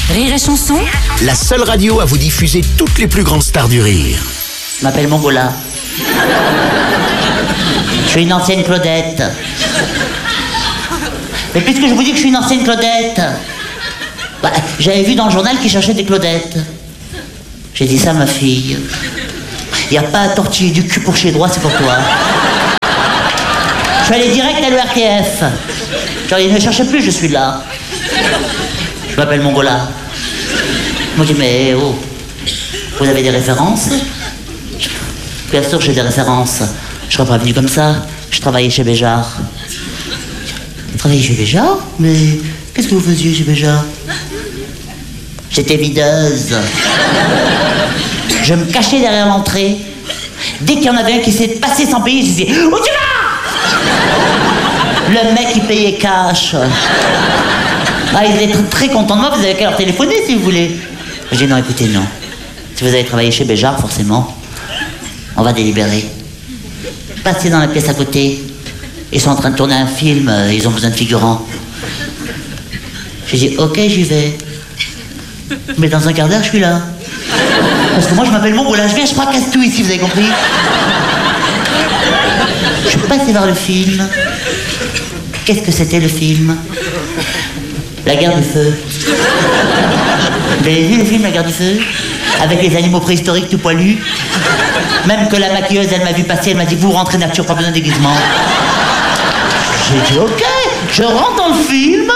Rire et chanson, La seule radio à vous diffuser toutes les plus grandes stars du rire. Je m'appelle Mongola. Je suis une ancienne Claudette. Mais puisque je vous dis que je suis une ancienne Claudette, j'avais vu dans le journal qu'ils cherchaient des Claudettes. J'ai dit ça à ma fille. Il n'y a pas à tortiller du cul pour chez droit, c'est pour toi. Je suis allé direct à l'ERTF. Je leur ai dit, ne cherchez plus, je suis là. Je m'appelle Mongola. Ils m'ont dit, mais oh, vous avez des références? Bien sûr, j'ai des références. Je serais pas venu comme ça. Je travaillais chez Béjart. Vous travaillez chez Béjart? Mais qu'est-ce que vous faisiez chez Béjart? J'étais videuse. Je me cachais derrière l'entrée. Dès qu'il y en avait un qui s'est passé sans payer, je disais, où tu vas? Le mec, il payait cash. Ils étaient très contents de moi, vous avez qu'à leur téléphoner si vous voulez. J'ai dit, non, écoutez, non. Si vous avez travaillé chez Béjart, forcément, on va délibérer. Passez dans la pièce à côté. Ils sont en train de tourner un film, ils ont besoin de figurants. J'ai dit, ok, j'y vais. Mais dans un quart d'heure, je suis là. Parce que moi, je m'appelle Mongola, je viens, je fracasse tout ici, vous avez compris? Je suis passé voir le film. Qu'est-ce que c'était le film? La guerre du feu. Vous avez vu le film La guerre du feu? Avec les animaux préhistoriques tout poilus. Même que la maquilleuse, elle m'a vu passer, elle m'a dit, vous rentrez nature, pas besoin de déguisement. J'ai dit, ok, je rentre dans le film.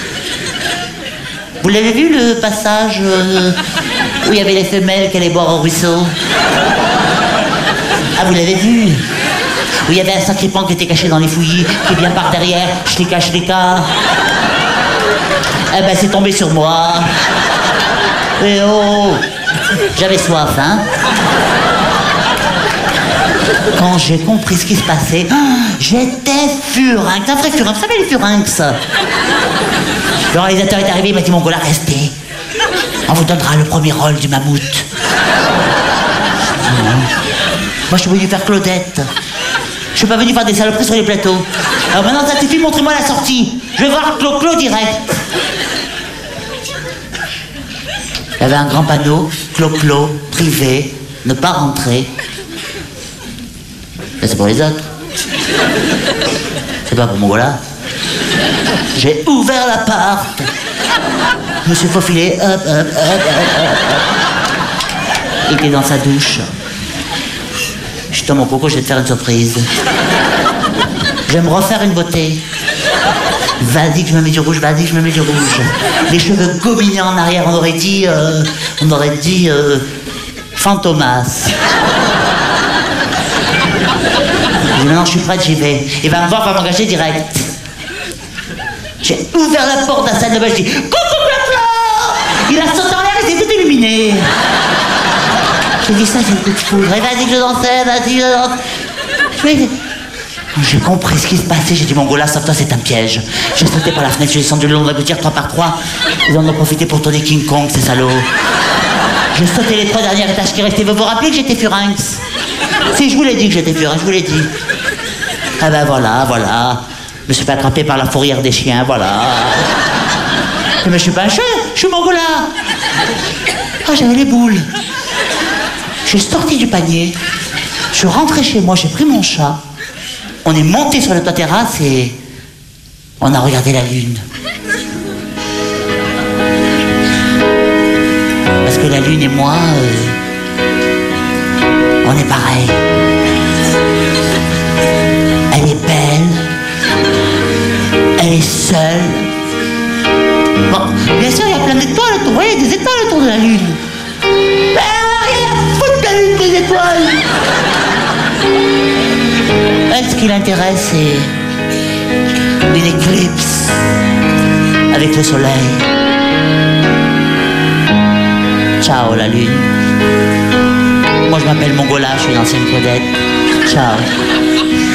Vous l'avez vu le passage où il y avait les femelles qui allaient boire au ruisseau? Ah, vous l'avez vu? Où il y avait un sacripant qui était caché dans les fouillis, qui vient par derrière, chlika. Eh ben, c'est tombé sur moi. Et oh, j'avais soif, hein? Quand j'ai compris ce qui se passait, j'étais furinx, un vrai furinx. Vous savez les furinx? Le réalisateur est arrivé, il m'a dit, Mongola, restez. On vous donnera le premier rôle du mammouth. Moi, je suis venu faire Claudette. Je suis pas venu faire des saloperies sur les plateaux. Alors maintenant, ça suffit, montrez-moi la sortie. Je vais voir Clo direct. Il y avait un grand panneau, Clo, privé, ne pas rentrer. Ça, c'est pour les autres. C'est pas pour Mongola. J'ai ouvert la porte. Je me suis faufilé, hop. Il était dans sa douche. Je tombe mon coco, je vais te faire une surprise. Je vais me refaire une beauté. Vas-y que je me mets du rouge, vas-y que je me mets du rouge. Les cheveux gominés en arrière, on aurait dit Fantomas. Et maintenant je suis prête, j'y vais. Il va me voir, va m'engager direct. J'ai ouvert la porte de la salle de bain, je dis, coucou Clo! Il a sauté en l'air, il s'est tout illuminé. J'ai dit ça, c'est le coup de foudre. Et vas-y que je dansais, vas-y que je danse. J'ai compris ce qui se passait, j'ai dit, Mongola, sauve-toi, c'est un piège. J'ai sauté par la fenêtre, je suis descendu le long de la gouttière 3 par 3. Ils en ont profité pour tourner King Kong, ces salauds. J'ai sauté les 3 derniers étages qui restaient. Vous vous rappelez que j'étais furinx? Si, je vous l'ai dit que j'étais furinx, je vous l'ai dit. Ah ben voilà. Je me suis fait attraper par la fourrière des chiens, voilà. Mais je suis pas un chien, je suis Mongola. Ah, j'avais les boules. Je suis sorti du panier. Je suis rentré chez moi, j'ai pris mon chat. On est monté sur le toit terrasse et on a regardé la lune. Parce que la lune et moi, on est pareil. Elle est belle. Elle est seule. Bon, bien sûr, il y a plein d'étoiles autour. Vous voyez, des étoiles autour de la lune. Mais rien à foutre de la lune, des étoiles. Elle, ce qui l'intéresse, c'est une éclipse avec le soleil. Ciao, la lune. Moi, je m'appelle Mongola, je suis une ancienne Claudette. Ciao.